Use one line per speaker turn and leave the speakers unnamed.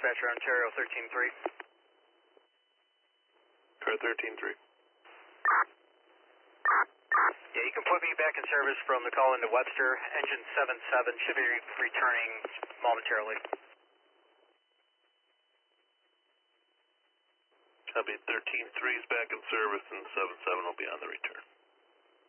Dispatcher, Ontario 13-3.
Car 13-3.
Yeah, you can put me back in service from the call into Webster. Engine 77 should be returning momentarily.
Copy, 13-3 is back in service and 77 will be on the return.